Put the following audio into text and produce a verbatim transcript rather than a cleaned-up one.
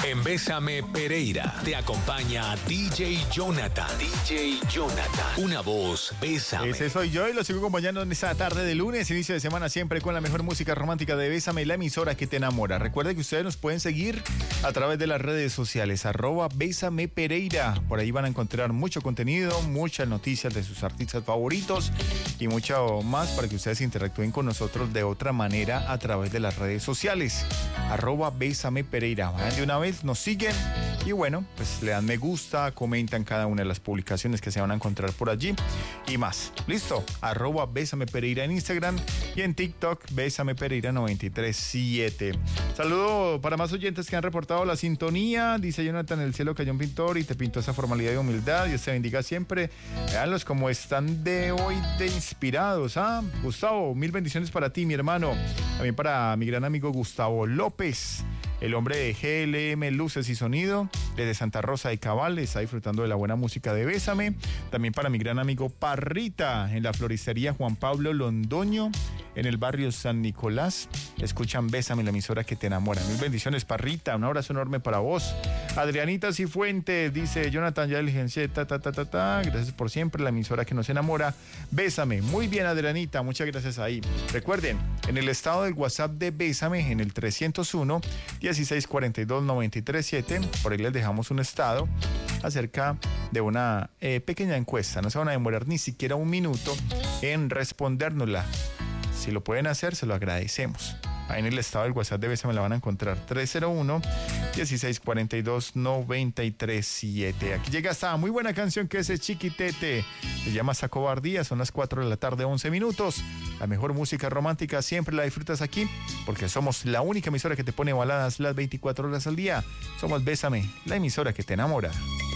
En Bésame Pereira te acompaña D J Jonathan. D J Jonathan. Una voz, Bésame. Ese soy yo y lo sigo acompañando en esta tarde de lunes, inicio de semana, siempre con la mejor música romántica de Bésame, la emisora que te enamora. Recuerda que ustedes nos pueden seguir a través de las redes sociales, arroba Bésame Pereira. Por ahí van a encontrar mucho contenido, muchas noticias de sus artistas favoritos y mucho más para que ustedes interactúen con nosotros de otra manera a través de las redes sociales. Arroba Bésame Pereira. Vayan de una vez, nos siguen y bueno, pues le dan me gusta, comentan cada una de las publicaciones que se van a encontrar por allí y más. ¿Listo? Arroba Bésame Pereira en Instagram y en TikTok Bésame Pereira noventa y tres siete. Saludo para más oyentes que han reportado la sintonía. Dice Jonathan, el cielo cayó un pintor y te pintó esa formalidad y humildad. Dios te bendiga siempre. Veanlos como están de hoy de inspirados. ¿Ah? Gustavo, mil bendiciones para ti, mi hermano. También para mi gran amigo Gustavo López, el hombre de G L M Luces y Sonido, desde Santa Rosa de Cabal, está disfrutando de la buena música de Bésame. También para mi gran amigo Parrita, en la floristería Juan Pablo Londoño, en el barrio San Nicolás. Escuchan Bésame, la emisora que te enamora. Mil bendiciones, Parrita. Un abrazo enorme para vos. Adrianita Cifuentes dice, Jonathan, ya diligencié, ta, ta, ta, ta, ta. Gracias por siempre, la emisora que nos enamora. Bésame. Muy bien, Adrianita. Muchas gracias ahí. Recuerden, en el estado del WhatsApp de Bésame, en el trescientos uno, dieciséis cuarenta y dos, noventa y tres siete, por ahí les dejamos un estado acerca de una eh, pequeña encuesta. No se van a demorar ni siquiera un minuto en respondérnosla. Si lo pueden hacer, se lo agradecemos. Ahí en el estado del WhatsApp de Bésame la van a encontrar, tres cero uno, dieciséis cuarenta y dos, noventa y tres siete. Aquí llega esta muy buena canción que es Chiquitete. Se llama Esa Cobardía, son las cuatro de la tarde, once minutos. La mejor música romántica siempre la disfrutas aquí, porque somos la única emisora que te pone baladas las veinticuatro horas al día. Somos Bésame, la emisora que te enamora.